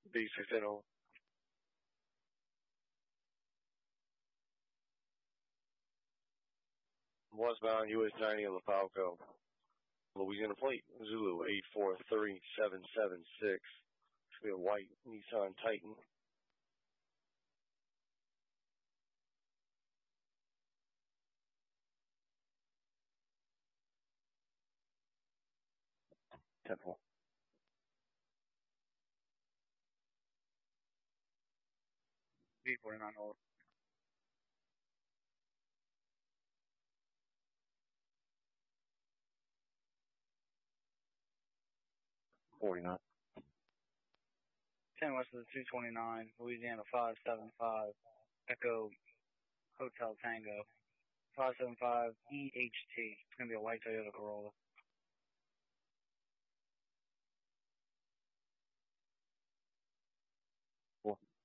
B610. Westbound US 90 on the Falco. Louisiana plate, Zulu 843776. Should be a white Nissan Titan. Temple. B49 old. $49. 10 west of the 229, Louisiana 575, Echo Hotel Tango. 575 EHT. It's going to be a white Toyota Corolla. Cool.